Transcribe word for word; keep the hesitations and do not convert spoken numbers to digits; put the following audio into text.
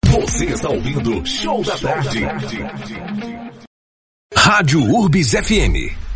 Você está ouvindo Show da Tarde. Rádio Urbis F M.